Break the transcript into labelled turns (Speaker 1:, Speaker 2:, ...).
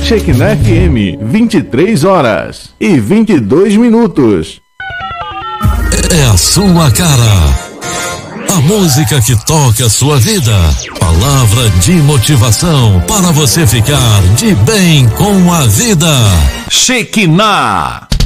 Speaker 1: Shekinah FM, 23 horas e 22 minutos.
Speaker 2: É a sua cara. A música que toca a sua vida. Palavra de motivação para você ficar de bem com a vida.
Speaker 1: Shekinah.